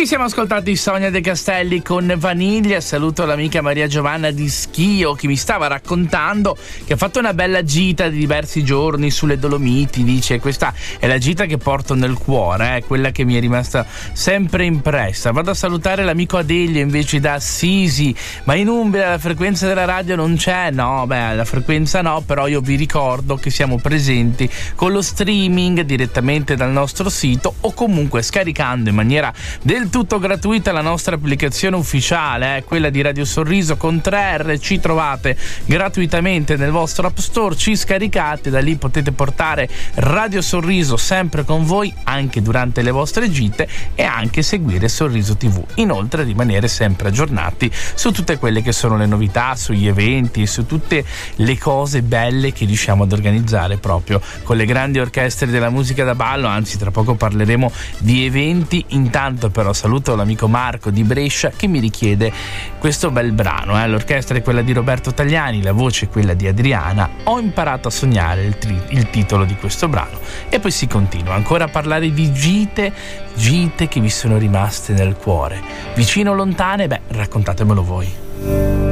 Ci siamo ascoltati Sonia De Castelli con Vaniglia. Saluto l'amica Maria Giovanna di Schio che mi stava raccontando che ha fatto una bella gita di diversi giorni sulle Dolomiti. Dice: questa è la gita che porto nel cuore, quella che mi è rimasta sempre impressa. Vado a salutare l'amico Adelio invece da Assisi. Ma in Umbria la frequenza della radio non c'è? No, la frequenza no, però io vi ricordo che siamo presenti con lo streaming direttamente dal nostro sito o comunque scaricando in maniera del tutto gratuita la nostra applicazione ufficiale, quella di Radio Sorriso con 3R. Ci trovate gratuitamente nel vostro App Store, ci scaricate, da lì potete portare Radio Sorriso sempre con voi anche durante le vostre gite e anche seguire Sorriso TV. Inoltre rimanere sempre aggiornati su tutte quelle che sono le novità, sugli eventi e su tutte le cose belle che riusciamo ad organizzare proprio con le grandi orchestre della musica da ballo. Anzi, tra poco parleremo di eventi. Intanto però saluto l'amico Marco di Brescia che mi richiede questo bel brano. L'orchestra è quella di Roberto Tagliani, la voce è quella di Adriana. Ho imparato a sognare il titolo di questo brano. E poi si continua ancora a parlare di gite che vi sono rimaste nel cuore, vicino o lontane. Raccontatemelo voi.